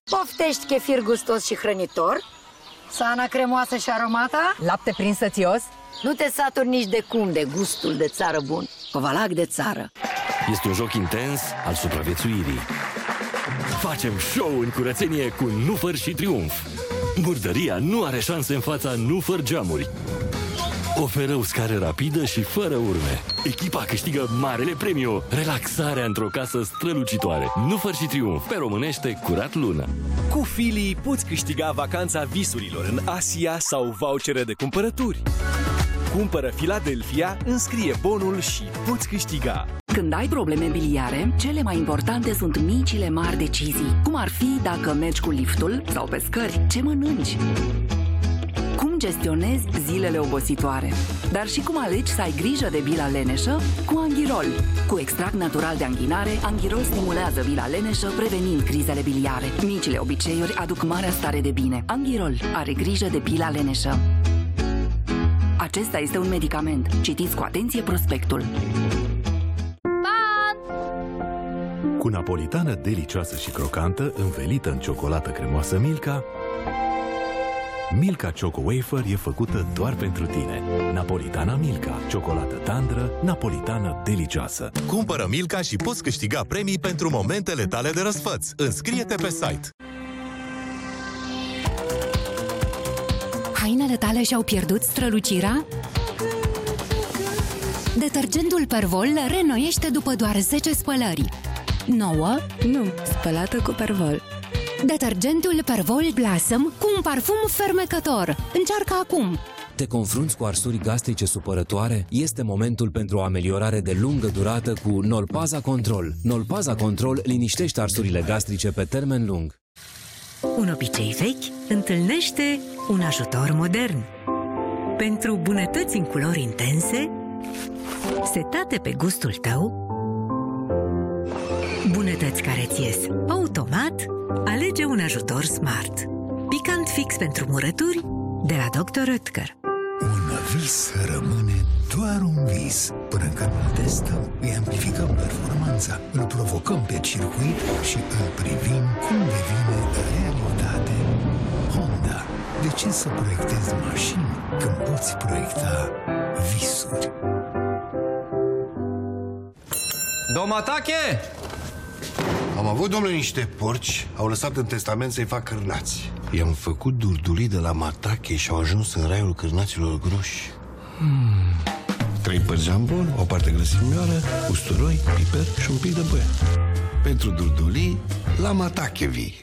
Poftești chefir gustos și hrănitor, sana cremoasă și aromată, lapte prins sățios. nu te saturi nici de cum de gustul de țară bun. Covalac de țară. Este un joc intens al supraviețuirii. Facem show în curățenie cu Nufăr și Triumf. Murdăria nu are șanse în fața Nufăr geamuri. Oferă uscare rapidă și fără urme. Echipa câștigă marele premiu, relaxarea într-o casă strălucitoare. Nufăr și Triumf, pe românește curat lună. Cu Fili poți câștiga vacanța visurilor în Asia sau vouchere de cumpărături. Cumpără Philadelphia, înscrie bonul și poți câștiga. Când ai probleme biliare, cele mai importante sunt micile mari decizii. Cum ar fi dacă mergi cu liftul sau pe scări, ce mănânci? Cum gestionezi zilele obositoare? Dar și cum alegi să ai grijă de bila leneșă cu Anghirol. Cu extract natural de anghinare, Anghirol stimulează bila leneșă, prevenind crizele biliare. Micile obiceiuri aduc marea stare de bine. Anghirol are grijă de bila leneșă. Acesta este un medicament. Citiți cu atenție prospectul. Cu napolitană delicioasă și crocantă, învelită în ciocolată cremoasă Milka, Milka Choco Wafer e făcută doar pentru tine. Napolitana Milka, ciocolată tandră, napolitană delicioasă. Cumpără Milka și poți câștiga premii pentru momentele tale de răsfăț. Înscrie-te pe site. Hainele tale și-au pierdut strălucirea? Detergentul Pervol le reînnoiește după doar 10 spălări. Nouă? Nu, spălată cu Pervol. Detergentul Pervol Blossom cu un parfum fermecător. Încearcă acum! Te confrunți cu arsuri gastrice supărătoare? Este momentul pentru o ameliorare de lungă durată cu Nolpaza Control. Nolpaza Control liniștește arsurile gastrice pe termen lung. Un obicei vechi întâlnește un ajutor modern. Pentru bunătăți în culori intense, setate pe gustul tău, bunătăți care ți ies automat, alege un ajutor Smart. Picant fix pentru murături de la Dr. Oetker. Un vis rămâne doar un vis. Până când îl testăm, îi amplificăm performanța, îl provocăm pe circuit și îl privim cum devine realitate. Honda. De ce să proiectezi mașini când poți proiecta visuri? Domatache! Am avut, domnule, niște porci, au lăsat în testament să-i fac cârnați. I-am făcut durdulii de la Matache și au ajuns în raiul cârnaților groși. 3 părți jambon, o parte grăsimioară, usturoi, piper și un pic de băie. Pentru durdulii, la Matache vii.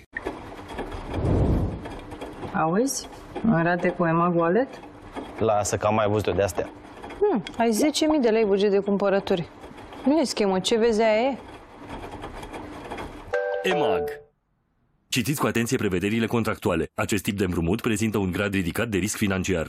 Auzi? Arate cu EMAG Wallet? Lasă că am mai văzut-o de-astea. Ai 10.000 de lei buget de cumpărături. Nu e schemă, ce vezi aia e? EMAG. Citiți cu atenție prevederile contractuale. Acest tip de împrumut prezintă un grad ridicat de risc financiar.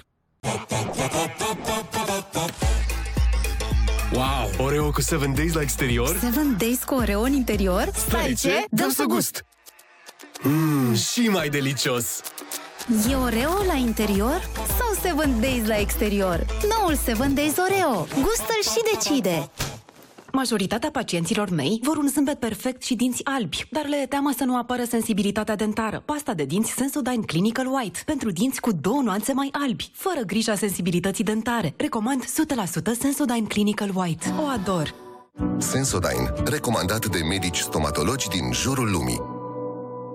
Wow! Oreo cu 7 Days la exterior? 7 Days cu Oreo în interior? Stai, ce? Dăm să gust! Și mai delicios! E Oreo la interior sau 7 Days la exterior? Noul 7 Days Oreo. Gustă-l și decide! Majoritatea pacienților mei vor un zâmbet perfect și dinți albi, dar le e teamă să nu apară sensibilitatea dentară. Pasta de dinți Sensodyne Clinical White, pentru dinți cu 2 nuanțe mai albi, fără grija sensibilității dentare. Recomand 100% Sensodyne Clinical White. O ador! Sensodyne, recomandat de medici stomatologi din jurul lumii.